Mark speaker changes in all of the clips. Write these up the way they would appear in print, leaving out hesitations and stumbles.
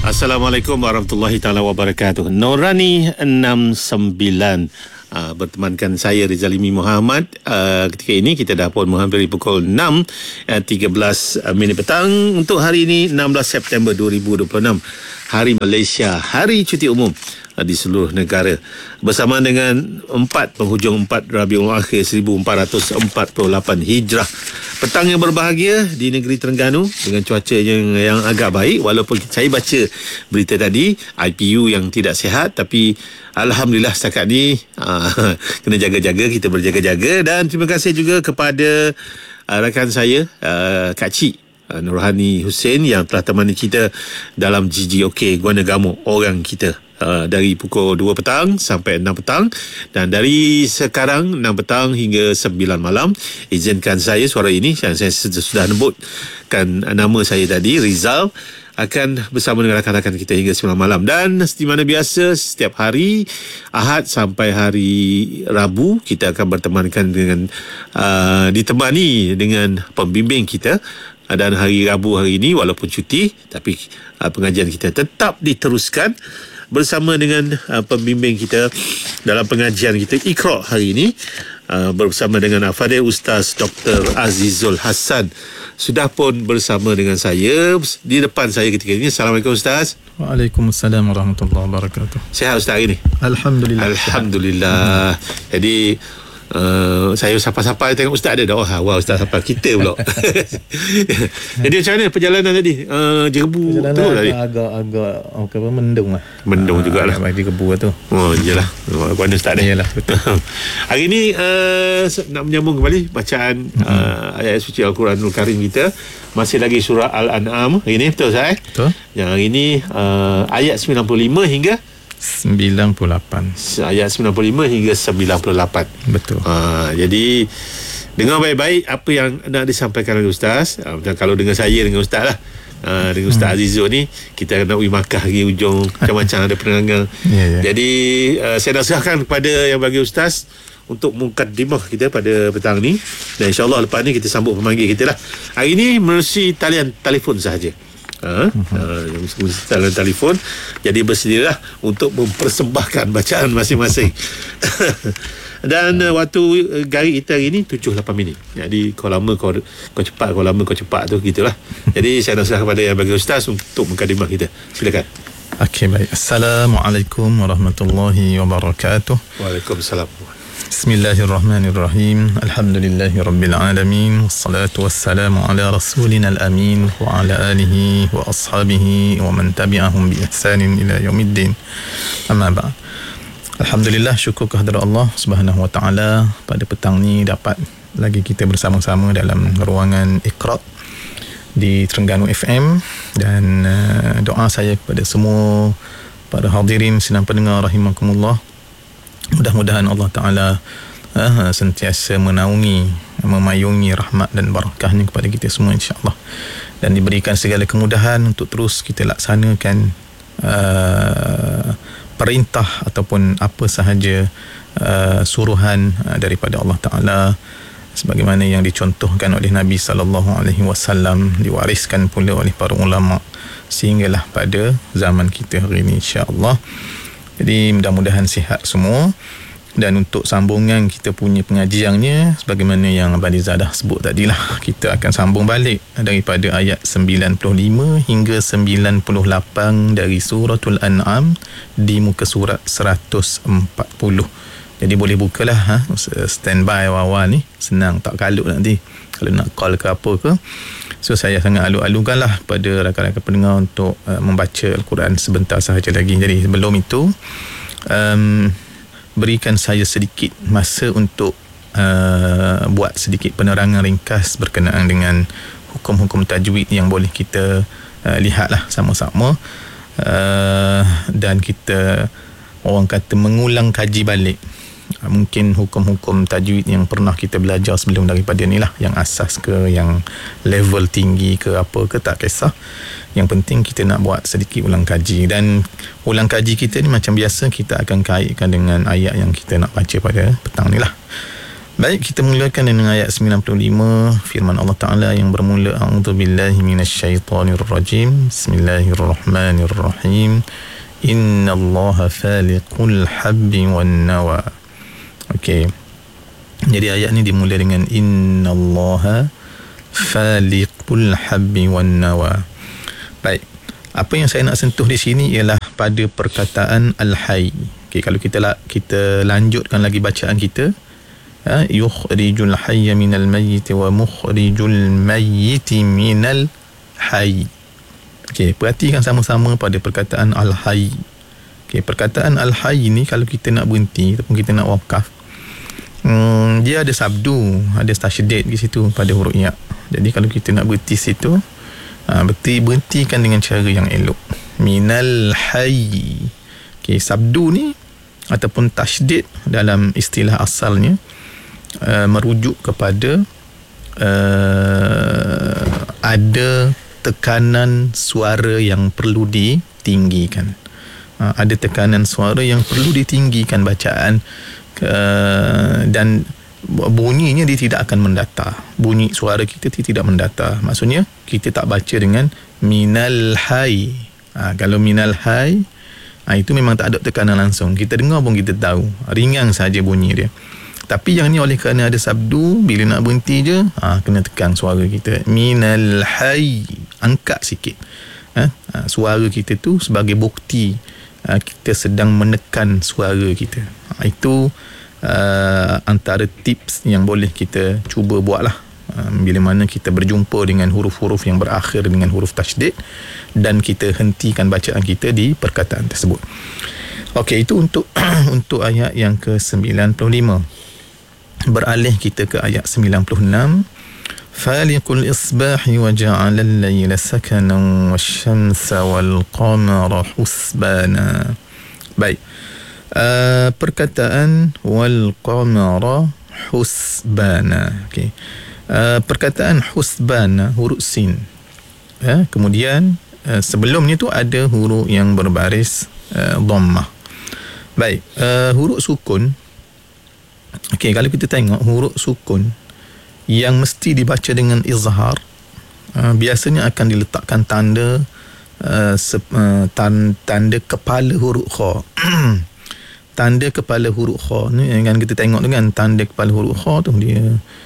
Speaker 1: Assalamualaikum warahmatullahi taala wabarakatuh. Norani 69 bertemankan saya Rizalimi Muhammad. Ketika ini kita dah pun menghampiri pukul 6.13 minit petang untuk hari ini 16 September 2026, Hari Malaysia, Hari Cuti Umum di seluruh negara, bersama dengan penghujung 4 Rabiul Akhir 1448 Hijrah. Petang yang berbahagia di negeri Terengganu dengan cuaca yang agak baik, walaupun saya baca berita tadi IPU yang tidak sihat, tapi alhamdulillah setakat ni kena jaga-jaga, kita berjaga-jaga. Dan terima kasih juga kepada rakan saya Kak Cik Nurhani Hussein yang telah temani kita dalam GGOK Guana Gamuk orang kita dari pukul 2 petang sampai 6 petang, dan dari sekarang 6 petang hingga 9 malam. Izinkan saya suara ini, saya sudah sebutkan nama saya tadi, Rizal, akan bersama dengan rakan-rakan kita hingga 9 malam. Dan di mana biasa setiap hari Ahad sampai hari Rabu kita akan bertemankan dengan ditemani dengan pembimbing kita. Dan hari Rabu hari ini walaupun cuti, tapi pengajian kita tetap diteruskan bersama dengan pembimbing kita dalam pengajian kita Iqra hari ini, bersama dengan Al-Fadhil Ustaz Dr. Azizul Hassan. Sudah pun bersama dengan saya di depan saya ketika ini. Assalamualaikum Ustaz.
Speaker 2: Waalaikumsalam warahmatullahi wabarakatuh.
Speaker 1: Sihat Ustaz hari ini?
Speaker 2: Alhamdulillah.
Speaker 1: Jadi saya sapa-sapa tengok Ustaz ada dah. Wah, Ustaz sapa kita pula. Jadi macam mana perjalanan tadi? Jerebu tu tadi.
Speaker 2: Agak mendung lah.
Speaker 1: Mendung jugalah.
Speaker 2: Di Jerebu tu.
Speaker 1: Oh, iyalah. Guana Ustaz ni.
Speaker 2: Iyalah, betul.
Speaker 1: Hari ni nak menyambung kembali bacaan ayat suci Al-Quranul Karim kita. Masih lagi surah Al-An'am. Hari ni betul Ustaz?
Speaker 2: Betul.
Speaker 1: Yang hari ni ayat 95 hingga
Speaker 2: 98.
Speaker 1: Ayat 95 hingga 98.
Speaker 2: Betul.
Speaker 1: Jadi dengar baik-baik apa yang nak disampaikan oleh Ustaz. Kalau dengan saya, dengan Ustaz lah, dengan Ustaz Azizul ni, kita nak pergi Makkah lagi ujung, macam-macam ada penerangan. Jadi saya nasihatkan kepada yang bagi Ustaz untuk mukaddimah kita pada petang ni, dan insyaAllah lepas ni kita sambut pemanggil kita lah. Hari ni melalui talian telefon sahaja. Talian telefon. Jadi bersedialah untuk mempersembahkan bacaan masing-masing. Dan waktu garik kita hari ni 7-8 minit. Jadi kau lama kau cepat, kau lama kau cepat tu, gitulah. Jadi saya nasihat kepada yang bagi Ustaz untuk mukadimah kita. Silakan.
Speaker 2: Okey, baik. Assalamualaikum warahmatullahi wabarakatuh.
Speaker 1: Waalaikumsalam.
Speaker 2: Bismillahirrahmanirrahim. Alhamdulillahi rabbil alamin. Wassalatu wassalamu ala rasulina al-amin wa ala alihi wa ashabihi wa man tabi'ahum bi ihsanin ila yaumiddin. Amma ba'd. Alhamdulillah, syukur kehadirat Allah Subhanahu wa taala, pada petang ni dapat lagi kita bersama-sama dalam ruangan Iqra di Terengganu FM. Dan doa saya kepada semua para hadirin sidang pendengar rahimakumullah, mudah-mudahan Allah Ta'ala sentiasa menaungi, memayungi rahmat dan barakahnya kepada kita semua insya-Allah, dan diberikan segala kemudahan untuk terus kita laksanakan perintah ataupun apa sahaja suruhan daripada Allah Ta'ala, sebagaimana yang dicontohkan oleh Nabi SAW, diwariskan pula oleh para ulama sehinggalah pada zaman kita hari ini insya-Allah. Jadi mudah-mudahan sihat semua. Dan untuk sambungan kita punya pengajiannya, sebagaimana yang Abang Rizal dah sebut tadilah, kita akan sambung balik daripada ayat 95 hingga 98 dari suratul An'am di muka surat 140. Jadi boleh bukalah standby awal-awal ni, senang tak kalut nanti kalau nak call ke apa ke. So saya sangat alu-alukanlah pada rakan-rakan pendengar untuk membaca Al-Quran sebentar sahaja lagi. Jadi sebelum itu berikan saya sedikit masa untuk buat sedikit penerangan ringkas berkenaan dengan hukum-hukum tajwid yang boleh kita lihatlah sama-sama, dan kita orang kata mengulang kaji balik mungkin hukum-hukum tajwid yang pernah kita belajar sebelum daripada ni lah, yang asas ke, yang level tinggi ke, apa ke, tak kisah. Yang penting kita nak buat sedikit ulang kaji. Dan ulang kaji kita ni macam biasa kita akan kaitkan dengan ayat yang kita nak baca pada petang ni lah. Baik, kita mulakan dengan ayat 95 firman Allah Ta'ala yang bermula a'udzubillahi minasyaitonirrajim. Bismillahirrahmanirrahim. Innallaha faliqul habbi wan nawa. Okey. Jadi ayat ni dimulai dengan innallaha faliqul habbi wan nawa. Baik. Apa yang saya nak sentuh di sini ialah pada perkataan al-hayy. Okey, kalau kita lanjutkan lagi bacaan kita, yukhrijul hayya minal mayyit wa mukhrijul mayyiti minal hayy. Okey, perhatikan sama-sama pada perkataan al-hayy. Okey, perkataan al-hayy ni kalau kita nak berhenti ataupun kita nak wakaf, dia ada sabdu, ada tasydid di situ pada huruf ya. Jadi kalau kita nak berhenti situ, berhentikan dengan cara yang elok. Minal hayy. Okey, sabdu ni ataupun tasydid dalam istilah asalnya merujuk kepada ada tekanan suara yang perlu ditinggikan. Ada tekanan suara yang perlu ditinggikan bacaan, dan bunyinya dia tidak akan mendatar. Bunyi suara kita tidak mendatar. Maksudnya kita tak baca dengan minal hayy. Kalau minal hayy, itu memang tak ada tekanan langsung. Kita dengar pun kita tahu, ringan saja bunyi dia. Tapi yang ni oleh kerana ada sabdu, bila nak berhenti je, kena tekan suara kita. Minal hayy, angkat sikit. Suara kita tu sebagai bukti kita sedang menekan suara kita. Itu antara tips yang boleh kita cuba buat lah. Bila mana kita berjumpa dengan huruf-huruf yang berakhir dengan huruf tasydid dan kita hentikan bacaan kita di perkataan tersebut. Okey, itu untuk untuk ayat yang ke-95. Beralih kita ke ayat 96. Faliqul isbahi wa ja'ala al-layla sakanan wasyamsa wal qamara husbana. Baik. Perkataan wal qamara husbana. Okey. Perkataan husbana huruf sin. Kemudian sebelumnya tu ada huruf yang berbaris dhammah. Baik, huruf sukun. Okey, kalau kita tengok huruf sukun yang mesti dibaca dengan izhar, biasanya akan diletakkan tanda tanda kepala huruf kha. Tanda kepala huruf kha ni yang kita tengok tu kan, tanda kepala huruf kha tu dia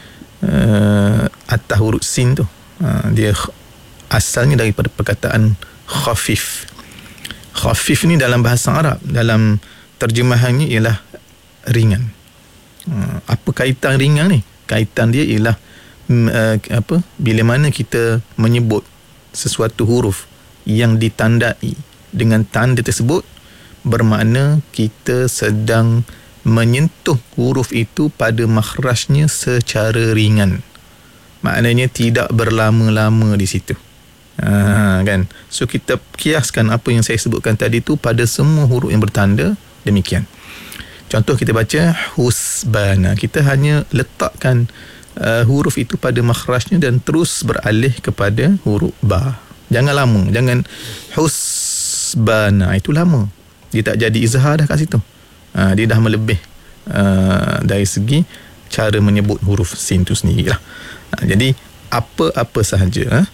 Speaker 2: atas huruf sin tu. Dia asalnya daripada perkataan khafif. Khafif ni dalam bahasa Arab, dalam terjemahannya ialah ringan. Apa kaitan ringan ni? Kaitan dia ialah bila mana kita menyebut sesuatu huruf yang ditandai dengan tanda tersebut, bermakna kita sedang menyentuh huruf itu pada makhrajnya secara ringan. Maknanya tidak berlama-lama di situ. Kan? So kita kiaskan apa yang saya sebutkan tadi tu pada semua huruf yang bertanda demikian. Contoh kita baca husbana, kita hanya letakkan huruf itu pada makhrajnya dan terus beralih kepada huruf ba. Jangan lama, jangan husbana, itu lama. Dia tak jadi izhar dah kat situ. Dia dah melebih dari segi cara menyebut huruf sin tu sendirilah. Jadi apa-apa sahaja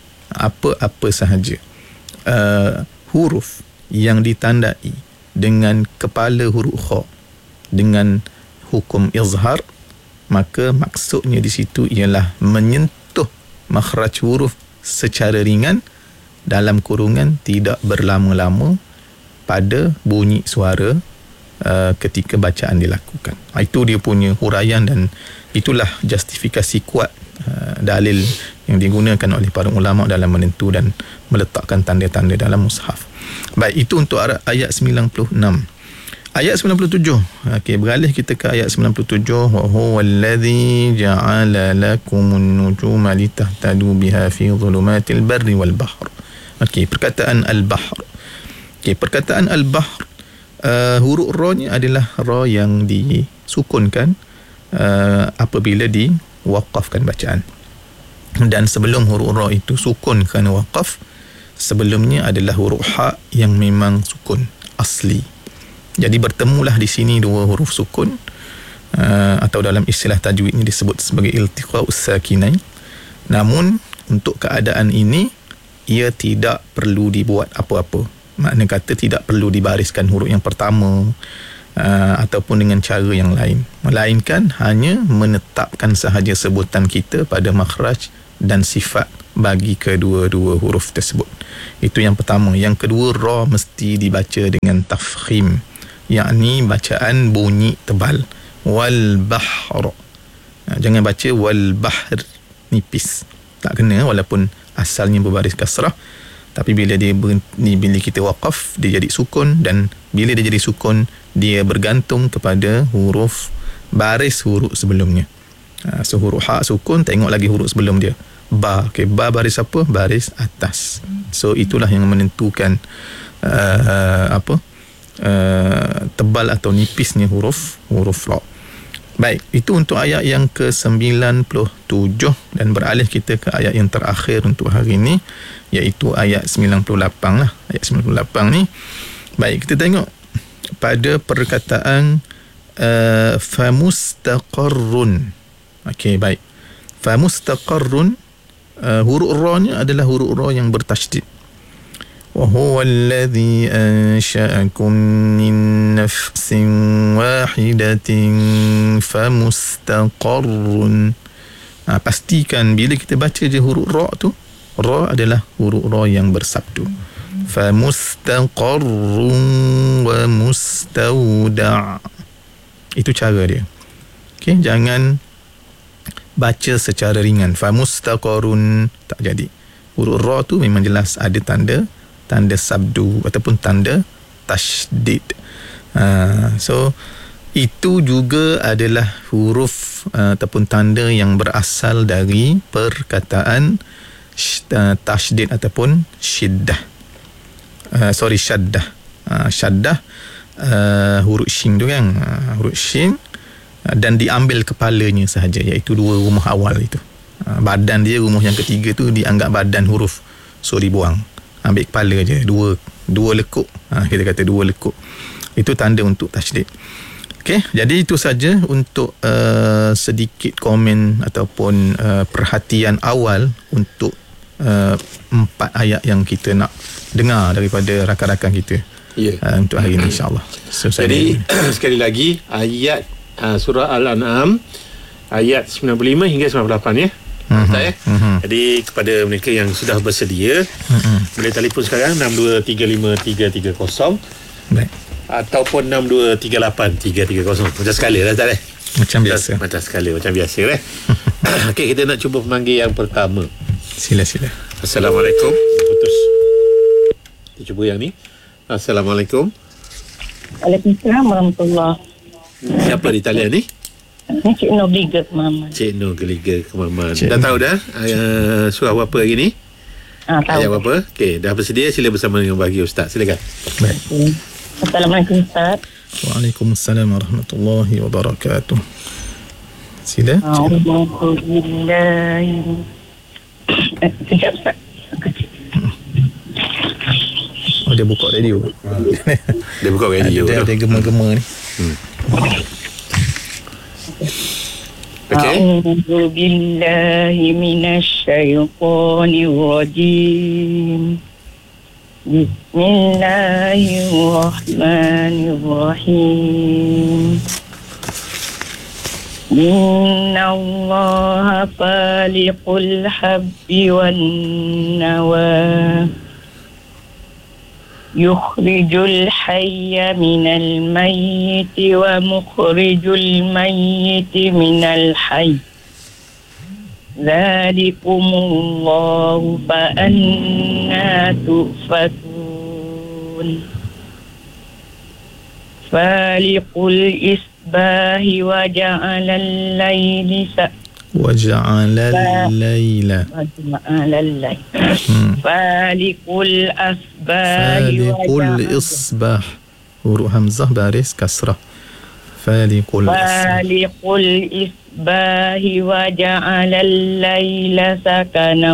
Speaker 2: huruf yang ditandai dengan kepala huruf kha dengan hukum izhar, maka maksudnya di situ ialah menyentuh makhraj huruf secara ringan dalam kurungan tidak berlama-lama pada bunyi suara ketika bacaan dilakukan. Itu dia punya huraian dan itulah justifikasi kuat dalil yang digunakan oleh para ulama dalam menentu dan meletakkan tanda-tanda dalam mushaf. Baik, itu untuk ayat 96. Ayat 97. Okey, beralih kita ke ayat 97. Wa huwallazi ja'ala lakumun nujuma litahtadu biha fi dhulumatil barri wal bahr. Okey, perkataan al-bahr. Okey, perkataan al-bahr, huruf ra-nya adalah ra yang disukunkan apabila diwaqafkan bacaan. Dan sebelum huruf ra itu sukun kerana waqaf, sebelumnya adalah huruf ha yang memang sukun asli. Jadi bertemulah di sini dua huruf sukun atau dalam istilah tajwid ini disebut sebagai iltiqa'us sakinain. Namun untuk keadaan ini ia tidak perlu dibuat apa-apa. Makna kata tidak perlu dibariskan huruf yang pertama ataupun dengan cara yang lain, melainkan hanya menetapkan sahaja sebutan kita pada makhraj dan sifat bagi kedua-dua huruf tersebut. Itu yang pertama. Yang kedua, ra mesti dibaca dengan tafkhim, yakni bacaan bunyi tebal. Wal bahr, jangan baca wal bahr nipis, tak kena walaupun asalnya berbaris kasrah, tapi bila dia bila kita waqaf dia jadi sukun, dan bila dia jadi sukun dia bergantung kepada huruf baris huruf sebelumnya. So huruf ha sukun, tengok lagi huruf sebelum dia. Ba, okay, ba baris apa? Baris atas. So itulah yang menentukan tebal atau nipisnya huruf ra. Baik, itu untuk ayat yang ke-97, dan beralih kita ke ayat yang terakhir untuk hari ini, iaitu ayat 98 lah. Ayat 98 ni, baik, kita tengok pada perkataan famustaqarrun. Okey, baik. Famustaqarrun, huruf ra-nya adalah huruf ra yang bertasydid. وهو الذي أنشأكم من نفس واحدة فمستقر. Pastikan bila kita baca je huruf ra tu, ra adalah huruf ra yang bersabdu. Famustaqarrun wa mustawda'. Itu cara dia. Okey, jangan baca secara ringan. Famustaqarrun tak jadi. Huruf ra tu memang jelas ada tanda sabdu ataupun tanda tasydid. So itu juga adalah huruf ataupun tanda yang berasal dari perkataan tasydid ataupun syiddah. Syaddah. Syaddah huruf shin tu kan, huruf shin, dan diambil kepalanya sahaja, iaitu dua rumah awal itu. Badan dia, rumah yang ketiga tu dianggap badan huruf, so dibuang. Ambil kepala je, dua lekuk, kita kata dua lekuk. Itu tanda untuk tasydid. Okey, jadi itu saja untuk sedikit komen ataupun perhatian awal untuk 4 ayat yang kita nak dengar daripada rakan-rakan kita untuk hari ini, insyaAllah. So,
Speaker 1: jadi sekali lagi, ayat surah Al-An'am ayat 95 hingga 98 ya. Jadi kepada mereka yang sudah bersedia, boleh telefon sekarang 62353330.
Speaker 2: Baik.
Speaker 1: Ataupun 62383330. Macam sekali lah Ustaz.
Speaker 2: Macam biasa.
Speaker 1: Macam sekali, macam biasa lah. Okey, kita nak cuba pemanggil yang pertama.
Speaker 2: Sila.
Speaker 1: Assalamualaikum. Putus. Kita cuba yang ni. Assalamualaikum.
Speaker 3: Waalaikumsalam warahmatullahi.
Speaker 1: Siapa di talian ni?
Speaker 3: Ini Cik Nur Geliga Kemaman.
Speaker 1: Cik Nur Geliga Kemaman. Dah tahu dah surah apa hari ni?
Speaker 3: Tahu.
Speaker 1: Ayat apa? Okey, dah bersedia, sila bersama dengan bagi Ustaz. Silakan.
Speaker 2: Baik.
Speaker 3: Assalamualaikum Ustaz.
Speaker 2: Waalaikumsalam warahmatullahi wabarakatuh. Sila.
Speaker 3: Alhamdulillah. Sekejap Ustaz.
Speaker 2: Oh, dia buka radio.
Speaker 1: Dia buka radio.
Speaker 2: Dia gema-gema ni.
Speaker 3: A'udzu billahi minasyaitonir rajim. Bismillahirrahmanirrahim. Innallaha faliqul habbi wan nawa. Yukhrijul hayya minal mayyiti wa mukhrijul mayyiti minal hayy. Dzalikumullahu fa anna tufakun. Faliqul isbahi wa ja'alal layli
Speaker 2: وجعل الليل
Speaker 3: فالق
Speaker 2: الإصباح huruf hamzah baris kasrah. فالق
Speaker 3: الإصباح وجعل الليل سكنا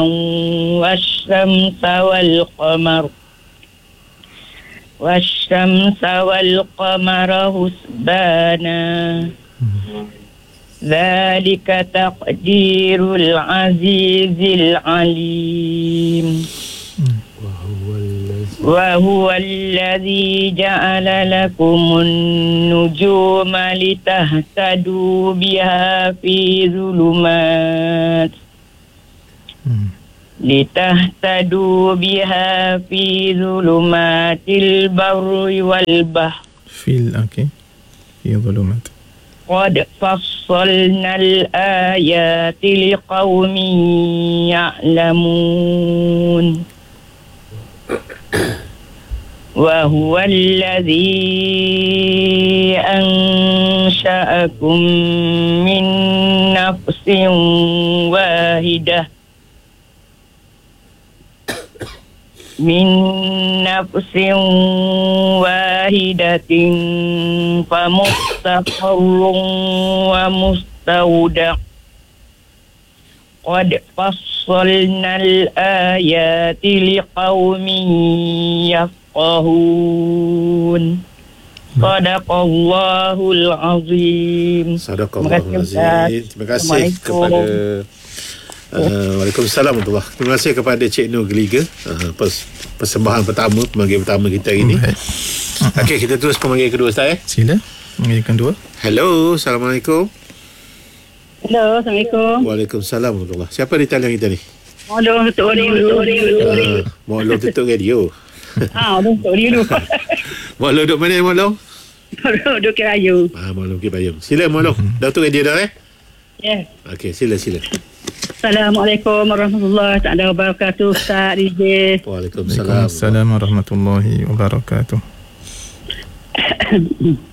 Speaker 3: والشمس والقمر حسبانا ذلك تقدير العزيز العليم وهو الذي جعل لكم النجوم لتهتدوا بها في ظلمات البر والبحر
Speaker 2: في ظلمات
Speaker 3: قد فصلنا الآيات لقوم يعلمون وهو الذي أنشأكم من نفس واحدة فمستقر ومستودع قد فصلنا الآيات لقوم يفقهون صدق الله العظيم.
Speaker 1: Sadaqallahul Azim. Terima kasih kepada Waalaikumsalam warahmatullahi. Terima kasih kepada Cik Nur Geliga, persembahan pertama, pemanggil pertama kita hari ini. Okey, kita terus pemanggil kedua, Ustaz.
Speaker 2: Sila pemanggil kedua.
Speaker 1: Hello, Assalamualaikum.
Speaker 3: Hello, Assalamualaikum.
Speaker 1: Waalaikumsalam warahmatullahi. Siapa di talian kita ni?
Speaker 3: Mohon tutup radio.
Speaker 1: Mohon tutup radio.
Speaker 3: Tutup radio.
Speaker 1: Mohon duduk mana, Mohon?
Speaker 3: Duduk Kerayu.
Speaker 1: Mohon Bukit Bayam. Sila, Mohon. Dah tutup radio dah,
Speaker 3: Ya.
Speaker 1: Okey, sila.
Speaker 3: Assalamualaikum warahmatullahi wabarakatuh, Ustaz DJ.
Speaker 1: Waalaikumsalam.
Speaker 2: Waalaikumsalam warahmatullahi wabarakatuh.